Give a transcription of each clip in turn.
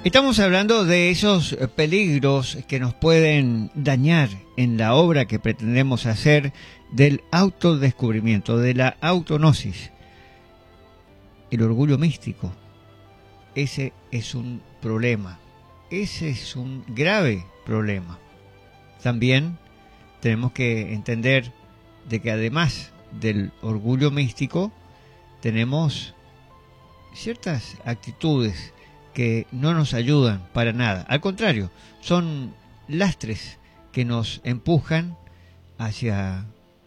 Estamos hablando de esos peligros que nos pueden dañar en la obra que pretendemos hacer del autodescubrimiento, de la autognosis. El orgullo místico, ese es un problema, ese es un grave problema. También tenemos que entender de que además del orgullo místico tenemos ciertas actitudes que no nos ayudan para nada. Al contrario, son lastres que nos empujan hacia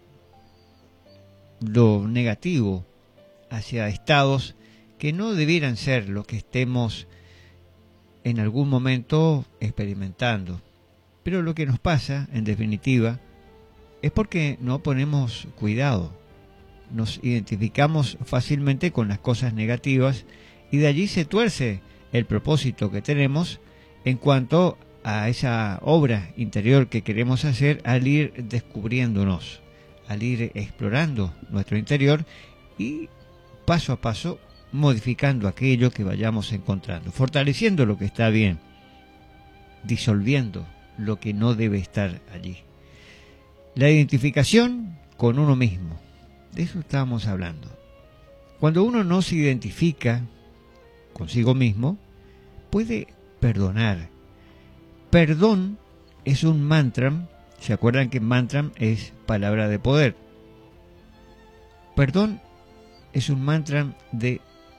lo negativo, hacia estados que no debieran ser lo que estemos en algún momento experimentando. Pero lo que nos pasa, en definitiva, es porque no ponemos cuidado. Nos identificamos fácilmente con las cosas negativas y de allí se tuerce el propósito que tenemos en cuanto a esa obra interior que queremos hacer al ir descubriéndonos, al ir explorando nuestro interior y paso a paso modificando aquello que vayamos encontrando, fortaleciendo lo que está bien, disolviendo lo que no debe estar allí. La identificación con uno mismo, de eso estábamos hablando. Cuando uno no se identifica consigo mismo, puede perdonar. Perdón es un mantra. ¿Se acuerdan que mantra es palabra de poder? Perdón es un mantra de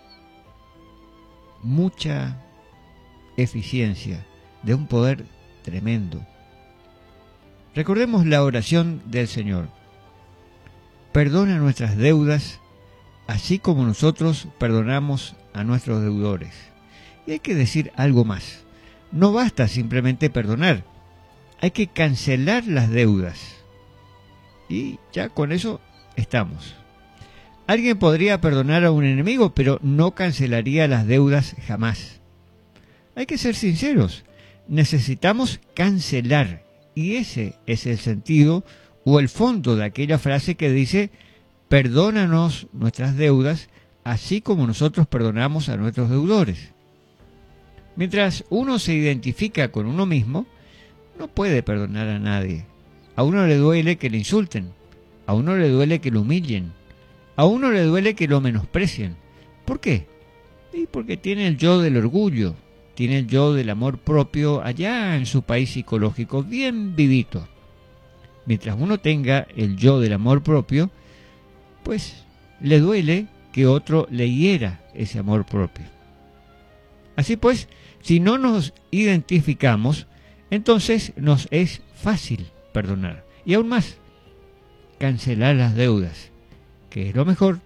mucha eficiencia, de un poder tremendo. Recordemos la oración del Señor. Perdona nuestras deudas, así como nosotros perdonamos a nuestros deudores. Y hay que decir algo más. No basta simplemente perdonar. Hay que cancelar las deudas. Y ya con eso estamos. Alguien podría perdonar a un enemigo, pero no cancelaría las deudas jamás. Hay que ser sinceros. Necesitamos cancelar. Y ese es el sentido o el fondo de aquella frase que dice: perdónanos nuestras deudas, así como nosotros perdonamos a nuestros deudores. Mientras uno se identifica con uno mismo, no puede perdonar a nadie. A uno le duele que le insulten, a uno le duele que lo humillen, a uno le duele que lo menosprecien. ¿Por qué? Y porque tiene el yo del orgullo, tiene el yo del amor propio allá en su país psicológico, bien vivito. Mientras uno tenga el yo del amor propio, pues le duele que otro le hiera ese amor propio. Así pues, si no nos identificamos, entonces nos es fácil perdonar. Y aún más, cancelar las deudas, que es lo mejor.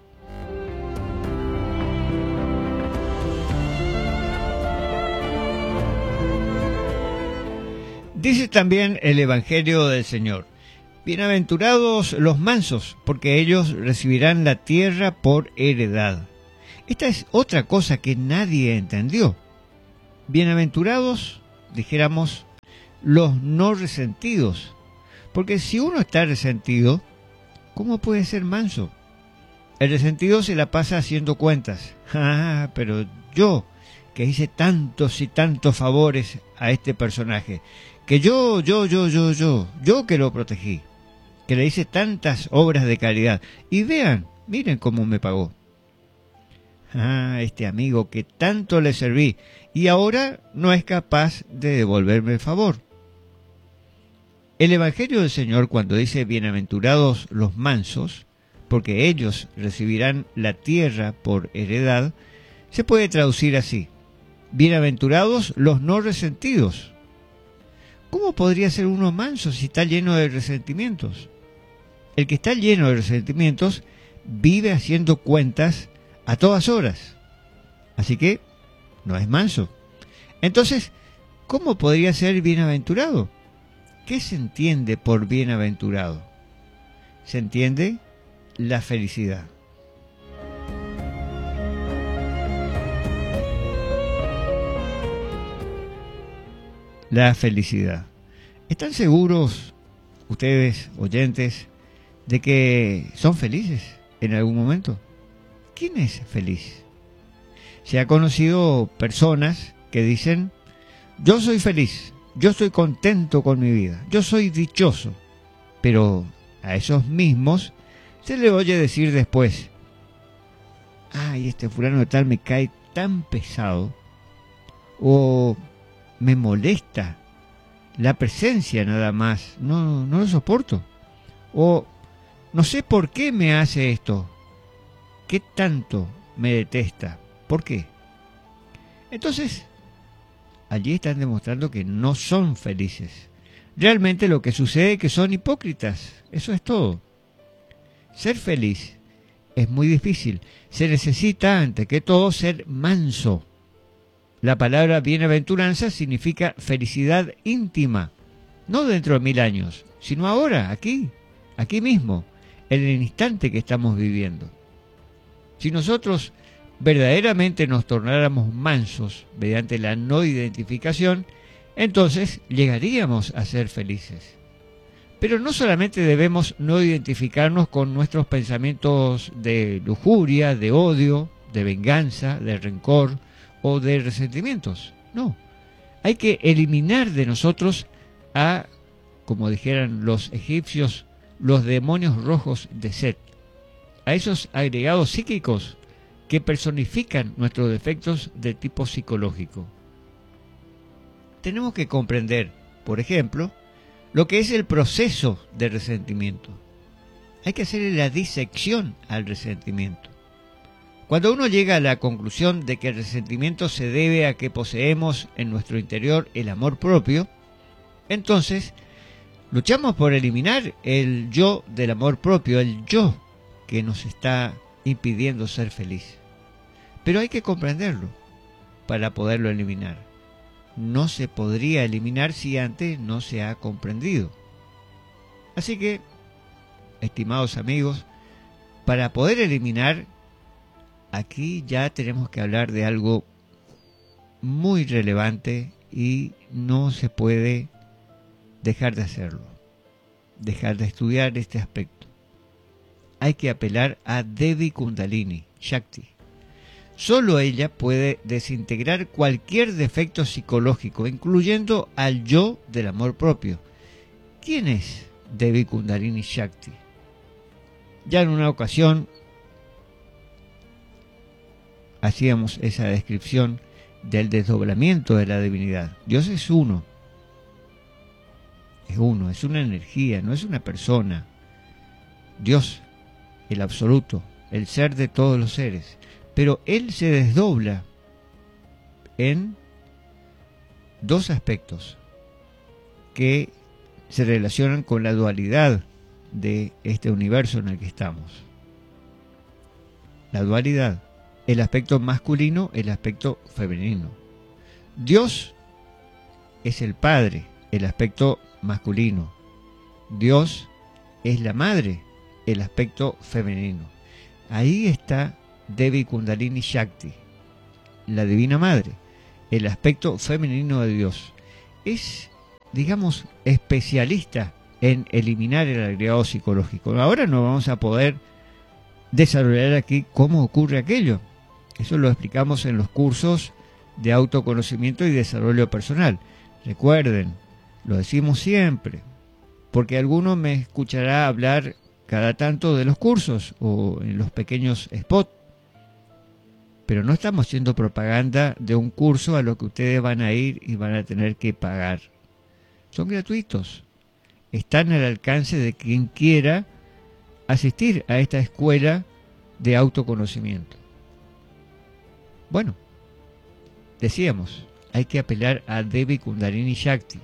Dice también el Evangelio del Señor: bienaventurados los mansos, porque ellos recibirán la tierra por heredad. Esta es otra cosa que nadie entendió. Bienaventurados, dijéramos, los no resentidos. Porque si uno está resentido, ¿cómo puede ser manso? El resentido se la pasa haciendo cuentas. Ah, pero yo, que hice tantos y tantos favores a este personaje, que yo que lo protegí, que le hice tantas obras de caridad, y miren cómo me pagó. Ah, este amigo que tanto le serví, y ahora no es capaz de devolverme el favor. El Evangelio del Señor, cuando dice bienaventurados los mansos, porque ellos recibirán la tierra por heredad, se puede traducir así: bienaventurados los no resentidos. ¿Cómo podría ser uno manso si está lleno de resentimientos? El que está lleno de resentimientos vive haciendo cuentas a todas horas. Así que no es manso. Entonces, ¿cómo podría ser bienaventurado? ¿Qué se entiende por bienaventurado? Se entiende la felicidad. La felicidad. ¿Están seguros ustedes, oyentes, de que son felices en algún momento? ¿Quién es feliz? Se ha conocido personas que dicen: Yo soy feliz, yo estoy contento con mi vida, yo soy dichoso. Pero a esos mismos se le oye decir después, ay, este fulano de tal me cae tan pesado, o me molesta la presencia nada más, no lo soporto, o no sé por qué me hace esto, qué tanto me detesta, ¿por qué? Entonces, allí están demostrando que no son felices. Realmente lo que sucede es que son hipócritas, eso es todo. Ser feliz es muy difícil, se necesita ante que todo ser manso. La palabra bienaventuranza significa felicidad íntima, no dentro de 1000 años, sino ahora, aquí mismo, en el instante que estamos viviendo. Si nosotros verdaderamente nos tornáramos mansos mediante la no identificación, entonces llegaríamos a ser felices. Pero no solamente debemos no identificarnos con nuestros pensamientos de lujuria, de odio, de venganza, de rencor o de resentimientos. No, hay que eliminar de nosotros a, como dijeran los egipcios, los demonios rojos de Set, a esos agregados psíquicos que personifican nuestros defectos de tipo psicológico. Tenemos que comprender, por ejemplo, lo que es el proceso de resentimiento. Hay que hacerle la disección al resentimiento. Cuando uno llega a la conclusión de que el resentimiento se debe a que poseemos en nuestro interior el amor propio, entonces luchamos por eliminar el yo del amor propio, el yo que nos está impidiendo ser feliz. Pero hay que comprenderlo para poderlo eliminar. No se podría eliminar si antes no se ha comprendido. Así que, estimados amigos, para poder eliminar, aquí ya tenemos que hablar de algo muy relevante y no se puede dejar de hacerlo, dejar de estudiar este aspecto. Hay que apelar a Devi Kundalini, Shakti. Solo ella puede desintegrar cualquier defecto psicológico, incluyendo al yo del amor propio. ¿Quién es Devi Kundalini Shakti? Ya en una ocasión hacíamos esa descripción del desdoblamiento de la divinidad. Dios es uno, es una energía, no es una persona. Dios, el absoluto, el ser de todos los seres. Pero Él se desdobla en dos aspectos que se relacionan con la dualidad de este universo en el que estamos. La dualidad, el aspecto masculino, el aspecto femenino. Dios es el Padre, el aspecto masculino. Dios es la Madre, el aspecto femenino. Ahí está Devi Kundalini Shakti, la Divina Madre, el aspecto femenino de Dios. Es, digamos, especialista en eliminar el agregado psicológico. Ahora no vamos a poder desarrollar aquí cómo ocurre aquello. Eso lo explicamos en los cursos de autoconocimiento y desarrollo personal. Recuerden, lo decimos siempre, porque alguno me escuchará hablar cada tanto de los cursos o en los pequeños spots. Pero no estamos haciendo propaganda de un curso a lo que ustedes van a ir y van a tener que pagar. Son gratuitos. Están al alcance de quien quiera asistir a esta escuela de autoconocimiento. Bueno, decíamos, hay que apelar a Devi Kundalini Shakti.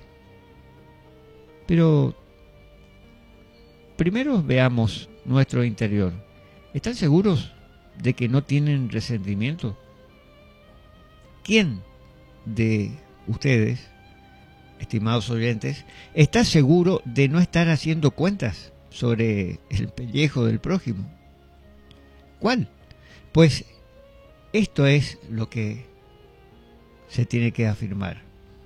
Pero primero veamos nuestro interior. ¿Están seguros de que no tienen resentimiento? ¿Quién de ustedes, estimados oyentes, está seguro de no estar haciendo cuentas sobre el pellejo del prójimo? ¿Cuál? Pues esto es lo que se tiene que afirmar.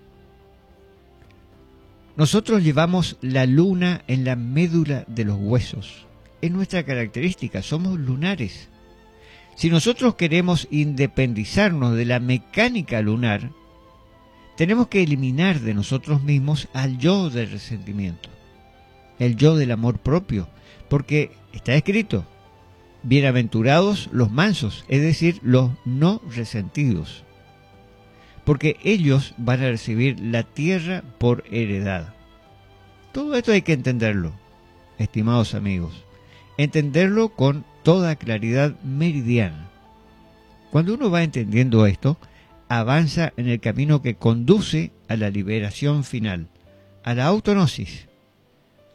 Nosotros llevamos la luna en la médula de los huesos. Es nuestra característica, somos lunares. Si nosotros queremos independizarnos de la mecánica lunar, Tenemos que eliminar de nosotros mismos al yo del resentimiento, el yo del amor propio, porque está escrito, bienaventurados los mansos, es decir, los no resentidos, porque ellos van a recibir la tierra por heredad. Todo esto hay que entenderlo, estimados amigos, entenderlo con toda claridad meridiana. Cuando uno va entendiendo esto, avanza en el camino que conduce a la liberación final, a la autognosis.